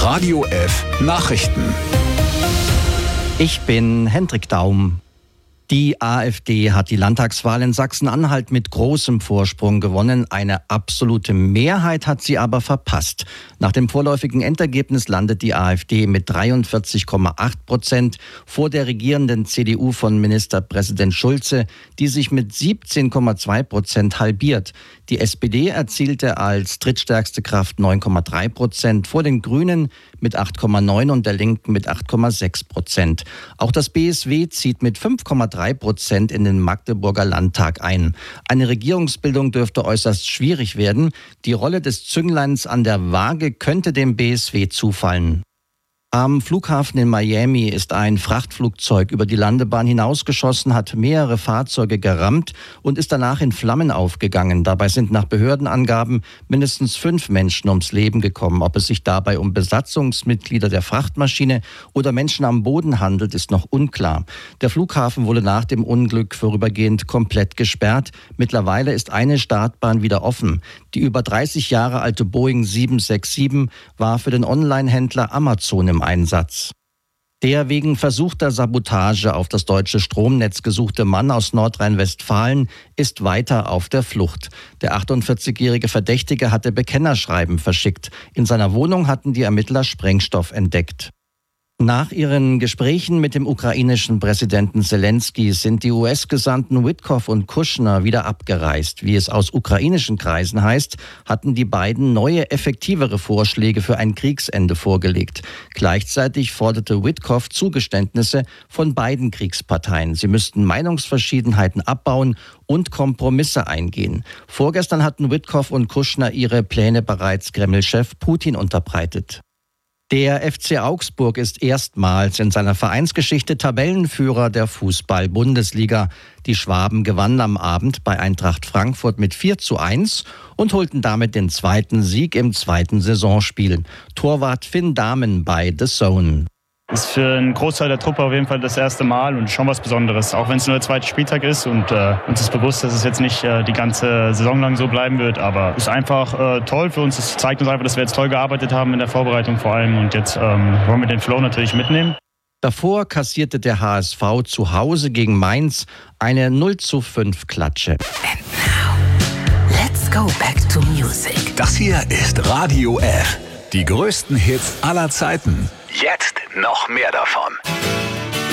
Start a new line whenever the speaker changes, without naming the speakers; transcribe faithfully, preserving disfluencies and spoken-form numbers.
Radio F Nachrichten.
Ich bin Hendrik Daum. Die AfD hat die Landtagswahl in Sachsen-Anhalt mit großem Vorsprung gewonnen. Eine absolute Mehrheit hat sie aber verpasst. Nach dem vorläufigen Endergebnis landet die AfD mit dreiundvierzig Komma acht Prozent vor der regierenden C D U von Ministerpräsident Schulze, die sich mit siebzehn Komma zwei Prozent halbiert. Die S P D erzielte als drittstärkste Kraft neun Komma drei Prozent, vor den Grünen mit acht Komma neun und der Linken mit acht Komma sechs Prozent. Auch das B S W zieht mit fünf Komma drei Prozent in den Magdeburger Landtag ein. Eine Regierungsbildung dürfte äußerst schwierig werden. Die Rolle des Züngleins an der Waage könnte dem B S W zufallen. Am Flughafen in Miami ist ein Frachtflugzeug über die Landebahn hinausgeschossen, hat mehrere Fahrzeuge gerammt und ist danach in Flammen aufgegangen. Dabei sind nach Behördenangaben mindestens fünf Menschen ums Leben gekommen. Ob es sich dabei um Besatzungsmitglieder der Frachtmaschine oder Menschen am Boden handelt, ist noch unklar. Der Flughafen wurde nach dem Unglück vorübergehend komplett gesperrt. Mittlerweile ist eine Startbahn wieder offen. Die über dreißig Jahre alte Boeing sieben sechs sieben war für den Online-Händler Amazon im Einsatz. Der wegen versuchter Sabotage auf das deutsche Stromnetz gesuchte Mann aus Nordrhein-Westfalen ist weiter auf der Flucht. Der achtundvierzigjährige Verdächtige hatte Bekennerschreiben verschickt. In seiner Wohnung hatten die Ermittler Sprengstoff entdeckt. Nach ihren Gesprächen mit dem ukrainischen Präsidenten Zelensky sind die U S-Gesandten Witkoff und Kushner wieder abgereist. Wie es aus ukrainischen Kreisen heißt, hatten die beiden neue, effektivere Vorschläge für ein Kriegsende vorgelegt. Gleichzeitig forderte Witkoff Zugeständnisse von beiden Kriegsparteien. Sie müssten Meinungsverschiedenheiten abbauen und Kompromisse eingehen. Vorgestern hatten Witkoff und Kushner ihre Pläne bereits Kreml-Chef Putin unterbreitet. Der F C Augsburg ist erstmals in seiner Vereinsgeschichte Tabellenführer der Fußball-Bundesliga. Die Schwaben gewannen am Abend bei Eintracht Frankfurt mit vier zu eins und holten damit den zweiten Sieg im zweiten Saisonspiel. Torwart Finn Dahmen bei The Zone.
Das ist für einen Großteil der Truppe auf jeden Fall das erste Mal und schon was Besonderes, auch wenn es nur der zweite Spieltag ist und äh, uns ist bewusst, dass es jetzt nicht äh, die ganze Saison lang so bleiben wird, aber es ist einfach äh, toll für uns, es zeigt uns einfach, dass wir jetzt toll gearbeitet haben in der Vorbereitung vor allem und jetzt ähm, wollen wir den Flow natürlich mitnehmen.
Davor kassierte der H S V zu Hause gegen Mainz eine null zu fünf Klatsche.
And now, let's go back to music.
Das hier ist Radio F. Die größten Hits aller Zeiten. Jetzt noch mehr davon.